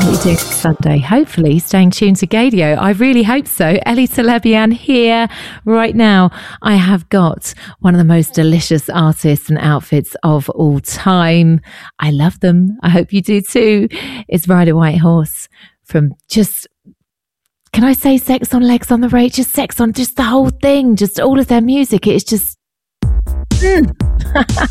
What are you doing Sunday? Hopefully staying tuned to Gaydio. I really hope so. Ellie Talebian here right now. I have got one of the most delicious artists and outfits of all time. I love them. I hope you do too. It's Ride a White Horse from just... Can I say Sex on Legs on the Radio? Just Sex on, just the whole thing, just all of their music. It's just...